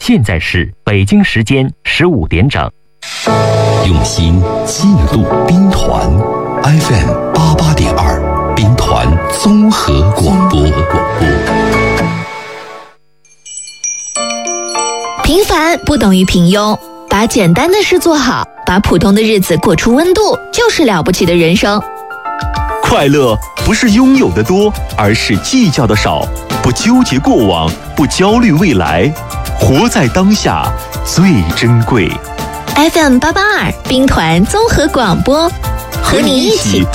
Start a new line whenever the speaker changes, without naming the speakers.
现在是北京时间15点整。
用心记录兵团 FM88.2兵团综合广播。
平凡不等于平庸，把简单的事做好，把普通的日子过出温度，就是了不起的人生。
快乐不是拥有的多，而是计较的少，不纠结过往，不焦虑未来，活在当下最珍贵。
FM882兵团综合广播，和你一起